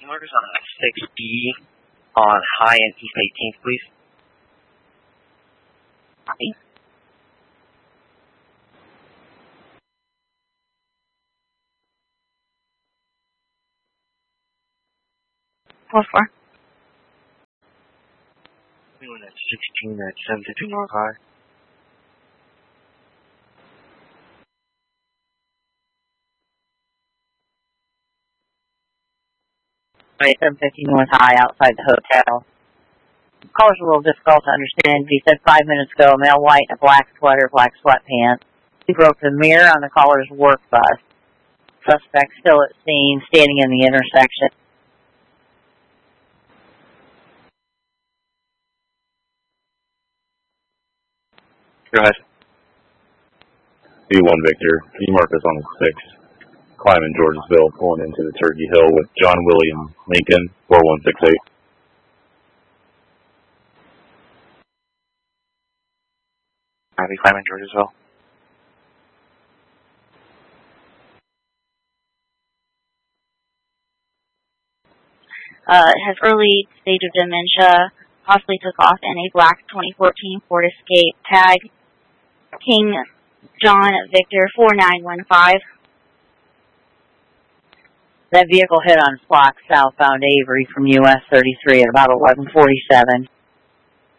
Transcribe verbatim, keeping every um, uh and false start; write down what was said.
Orders on F six D on High and East eighteenth, please. Copy. four four. Anyone at sixteen at seven fifty North High. Right, seven fifty North High outside the hotel. The caller's a little difficult to understand. He said five minutes ago, a male white in a black sweater, black sweatpants. He broke the mirror on the caller's work bus. Suspect still at scene, standing in the intersection. Go ahead. B one Victor, can you mark us on the sixth? Climbing Georgesville, pulling into the Turkey Hill with John William Lincoln, four one six eight. Copy, climbing Georgesville. Uh, has early stage of dementia, possibly took off in a black twenty fourteen Ford Escape, tag King John Victor four nine one five. That vehicle hit on Flock southbound Avery from U S thirty-three at about eleven forty-seven.